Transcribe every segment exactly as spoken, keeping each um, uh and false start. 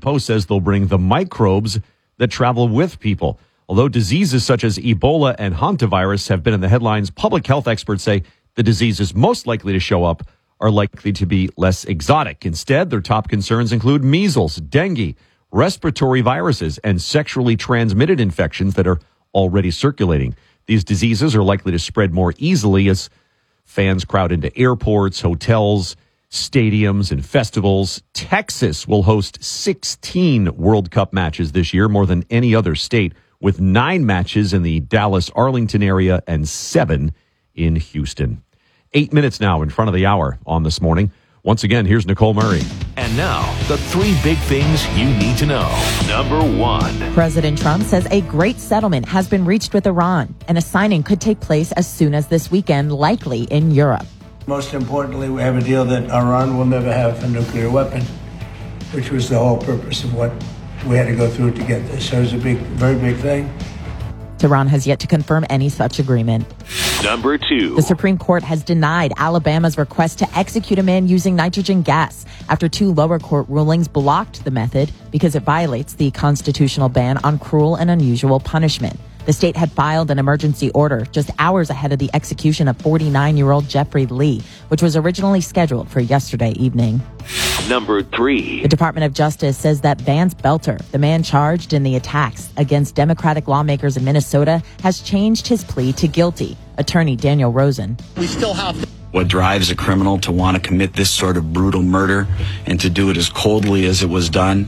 Post says they'll bring the microbes that travel with people. Although diseases such as Ebola and hantavirus have been in the headlines, public health experts say the diseases most likely to show up are likely to be less exotic. Instead, their top concerns include measles, dengue, respiratory viruses, and sexually transmitted infections that are already circulating. These diseases are likely to spread more easily as fans crowd into airports, hotels, stadiums, and festivals. Texas will host sixteen World Cup matches this year, more than any other state, with nine matches in the Dallas-Arlington area and seven in Houston. Eight minutes now in front of the hour on This Morning. Once again, here's Nicole Murray. And now, the three big things you need to know. Number one. President Trump says a great settlement has been reached with Iran, and a signing could take place as soon as this weekend, likely in Europe. Most importantly, we have a deal that Iran will never have a nuclear weapon, which was the whole purpose of what we had to go through to get this. So it was a big, very big thing. Tehran has yet to confirm any such agreement. Number two. The Supreme Court has denied Alabama's request to execute a man using nitrogen gas after two lower court rulings blocked the method because it violates the constitutional ban on cruel and unusual punishment. The state had filed an emergency order just hours ahead of the execution of forty-nine-year-old Jeffrey Lee, which was originally scheduled for yesterday evening. Number three. The Department of Justice says that Vance Belter, the man charged in the attacks against Democratic lawmakers in Minnesota, has changed his plea to guilty. Attorney Daniel Rosen. We still have to. What drives a criminal to want to commit this sort of brutal murder and to do it as coldly as it was done?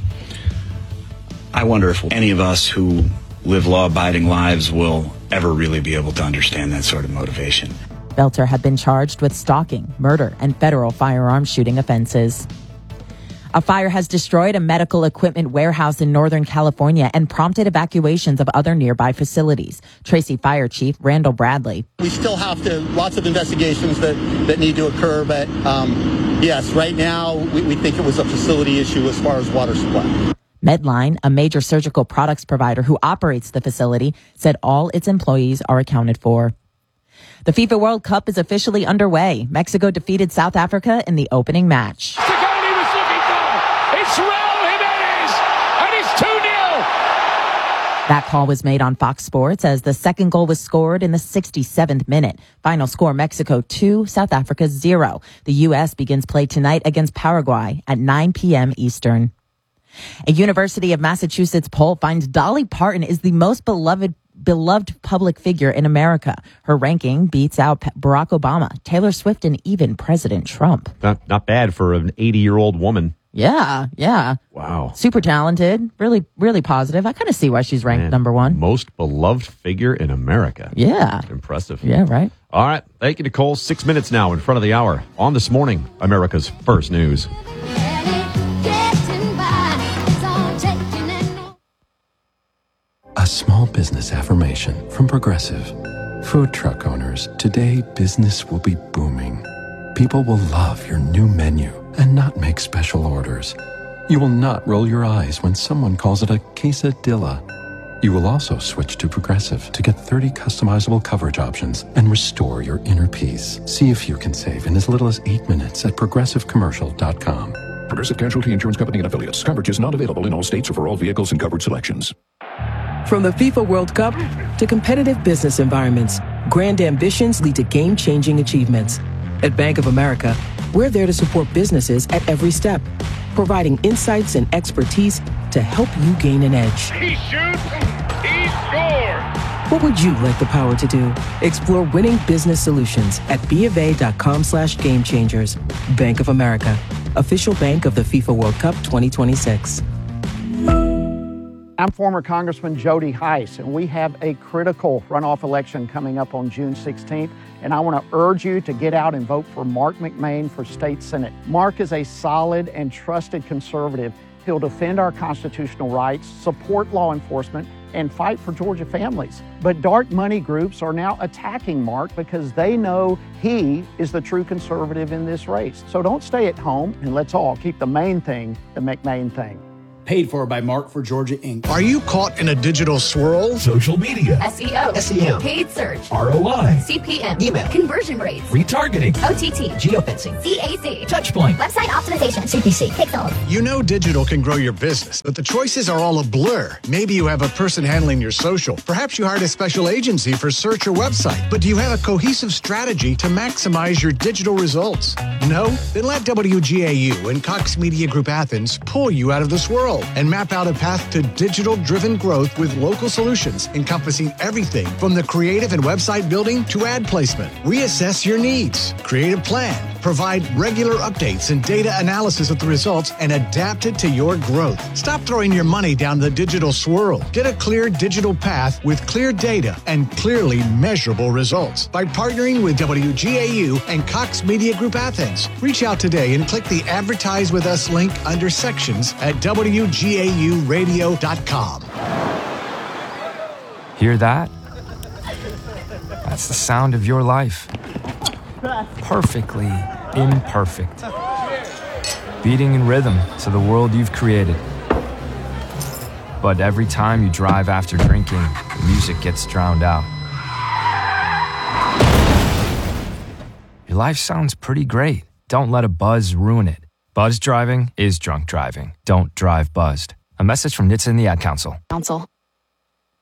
I wonder if any of us who live law-abiding lives will ever really be able to understand that sort of motivation. Belter had been charged with stalking, murder, and federal firearm shooting offenses. A fire has destroyed a medical equipment warehouse in Northern California and prompted evacuations of other nearby facilities. Tracy Fire Chief Randall Bradley. We still have to, lots of investigations that, that need to occur, but um, yes, right now we, we think it was a facility issue as far as water supply. Medline, a major surgical products provider who operates the facility, said all its employees are accounted for. The FIFA World Cup is officially underway. Mexico defeated South Africa in the opening match. The goal he was looking for. It's Raul Jimenez, and it's two nil. That call was made on Fox Sports as the second goal was scored in the sixty-seventh minute. Final score, Mexico two, South Africa zero. The U S begins play tonight against Paraguay at nine p.m. Eastern. A University of Massachusetts poll finds Dolly Parton is the most beloved beloved public figure in America. Her ranking beats out Barack Obama, Taylor Swift, and even President Trump. Not, not bad for an eighty-year-old woman. Yeah, yeah. Wow. Super talented, really, really positive. I kind of see why she's ranked Man, number one. Most beloved figure in America. Yeah. Impressive. Yeah, right. All right. Thank you, Nicole. Six minutes now in front of the hour on This Morning, America's First News. A small business affirmation from Progressive. Food truck owners, today business will be booming. People will love your new menu and not make special orders. You will not roll your eyes when someone calls it a quesadilla. You will also switch to Progressive to get thirty customizable coverage options and restore your inner peace. See if you can save in as little as eight minutes at progressive commercial dot com. Progressive Casualty Insurance Company and Affiliates. Coverage is not available in all states or for all vehicles and covered selections. From the FIFA World Cup to competitive business environments, grand ambitions lead to game-changing achievements. At Bank of America, we're there to support businesses at every step, providing insights and expertise to help you gain an edge. He shoots, he scores. What would you like the power to do? Explore winning business solutions at BofA.com slash game changers. Bank of America, official bank of the FIFA World Cup twenty twenty-six. I'm former Congressman Jody Hice, and we have a critical runoff election coming up on June sixteenth, and I want to urge you to get out and vote for Mark McMain for State Senate. Mark is a solid and trusted conservative. He'll defend our constitutional rights, support law enforcement, and fight for Georgia families. But dark money groups are now attacking Mark because they know he is the true conservative in this race. So don't stay at home, and let's all keep the main thing the McMain thing. Paid for by Mark for Georgia Incorporated. Are you caught in a digital swirl? Social media. S E O. S E M. Paid search. R O I. C P M. Email. Conversion rates. Retargeting. O T T. Geofencing. C A C. Touchpoint. Website optimization. C P C. Pixels. You know digital can grow your business, but the choices are all a blur. Maybe you have a person handling your social. Perhaps you hired a special agency for search or website. But do you have a cohesive strategy to maximize your digital results? No? Then let W G A U and Cox Media Group Athens pull you out of the swirl and map out a path to digital-driven growth with local solutions encompassing everything from the creative and website building to ad placement. Reassess your needs, create a plan, provide regular updates and data analysis of the results, and adapt it to your growth. Stop throwing your money down the digital swirl. Get a clear digital path with clear data and clearly measurable results by partnering with W G A U and Cox Media Group Athens. Reach out today and click the Advertise with Us link under sections at W G A U radio dot com. Hear that? That's the sound of your life. Perfectly imperfect. Beating in rhythm to the world you've created. But every time you drive after drinking, the music gets drowned out. Your life sounds pretty great. Don't let a buzz ruin it. Buzz driving is drunk driving. Don't drive buzzed. A message from N H T S A and the Ad Council. Council.